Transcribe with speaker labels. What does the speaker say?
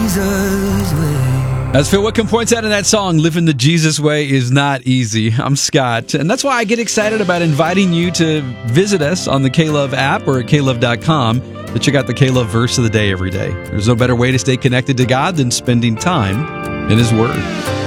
Speaker 1: Jesus way.
Speaker 2: As Phil Wickham points out in that song, living the Jesus way is not easy. I'm Scott, and that's why I get excited about inviting you to visit us on the K-Love app or at klove.com to check out the K-Love verse of the day every day. There's no better way to stay connected to God than spending time in His Word.